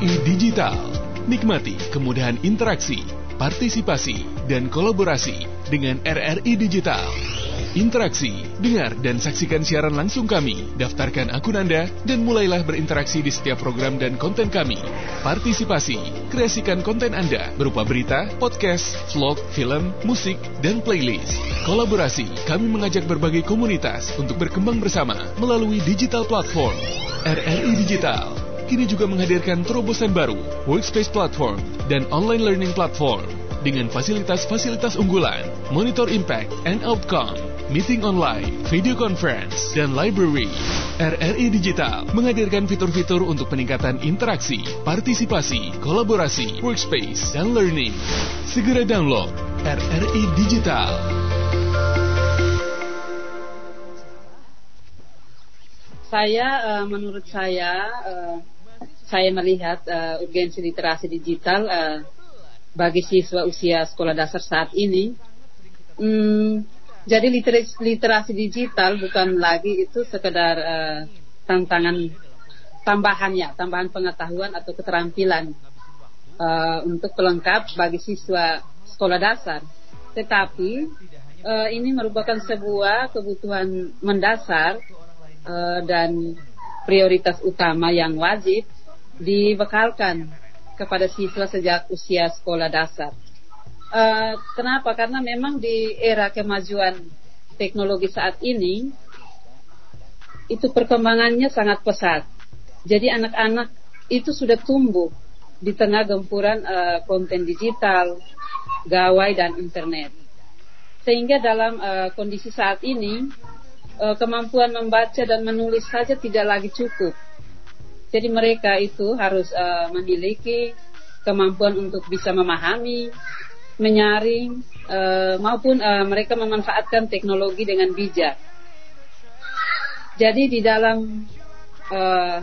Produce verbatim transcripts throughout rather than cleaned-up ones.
I Digital. Nikmati kemudahan interaksi, partisipasi, dan kolaborasi dengan R R I Digital. Interaksi, dengar dan saksikan siaran langsung kami, daftarkan akun Anda, dan mulailah berinteraksi di setiap program dan konten kami. Partisipasi, kreasikan konten Anda berupa berita, podcast, vlog, film, musik, dan playlist. Kolaborasi, kami mengajak berbagai komunitas untuk berkembang bersama melalui digital platform. R R I Digital kini juga menghadirkan terobosan baru, workspace platform, dan online learning platform dengan fasilitas-fasilitas unggulan, monitor impact and outcome, meeting online, video conference, dan library. R R I Digital menghadirkan fitur-fitur untuk peningkatan interaksi, partisipasi, kolaborasi, workspace, dan learning. Segera download R R I Digital. Saya, uh, menurut saya, uh, saya melihat uh, urgensi literasi digital uh, bagi siswa usia sekolah dasar saat ini. Hmm, jadi literasi, literasi digital bukan lagi itu sekedar uh, tantangan tambahannya, tambahan pengetahuan atau keterampilan uh, untuk pelengkap bagi siswa sekolah dasar. Tetapi uh, ini merupakan sebuah kebutuhan mendasar uh, dan prioritas utama yang wajib dibekalkan kepada siswa sejak usia sekolah dasar. Uh, kenapa? Karena memang di era kemajuan teknologi saat ini itu perkembangannya sangat pesat. Jadi anak-anak itu sudah tumbuh di tengah gempuran uh, konten digital, gawai dan internet. Sehingga dalam uh, kondisi saat ini uh, kemampuan membaca dan menulis saja tidak lagi cukup. Jadi mereka itu harus uh, memiliki kemampuan untuk bisa memahami, menyaring, uh, maupun uh, mereka memanfaatkan teknologi dengan bijak. Jadi di dalam uh,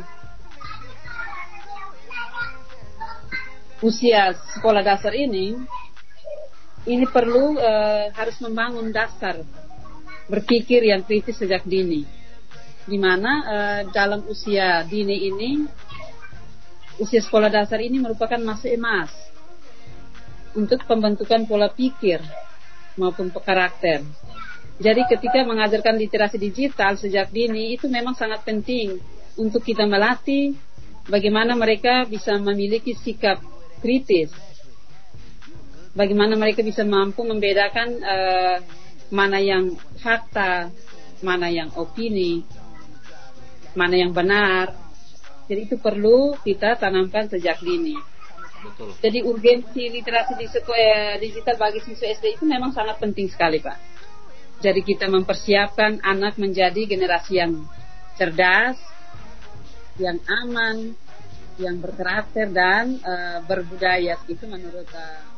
usia sekolah dasar ini, ini perlu uh, harus membangun dasar berpikir yang kritis sejak dini. Di mana uh, dalam usia dini ini, usia sekolah dasar ini merupakan masa emas untuk pembentukan pola pikir maupun karakter. Jadi ketika mengajarkan literasi digital sejak dini itu memang sangat penting untuk kita melatih bagaimana mereka bisa memiliki sikap kritis, bagaimana mereka bisa mampu membedakan uh, mana yang fakta, mana yang opini, mana yang benar. Jadi itu perlu kita tanamkan sejak dini. Betul. Jadi urgensi literasi di sekolah digital bagi siswa S D itu memang sangat penting sekali, Pak. Jadi kita mempersiapkan anak menjadi generasi yang cerdas, yang aman, yang berkarakter dan uh, berbudaya. Itu menurut uh,